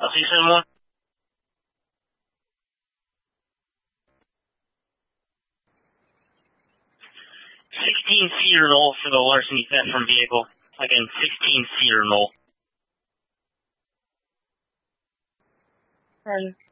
I'll see you soon, one. 16-seater null for the larceny theft from vehicle. Again, 16-seater null.